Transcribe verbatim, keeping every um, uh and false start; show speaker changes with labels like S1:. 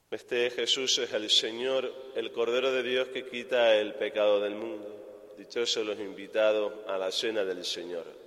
S1: Este Jesús es el Señor, el Cordero de Dios que quita el pecado del mundo. Dichosos los invitados a la cena del Señor.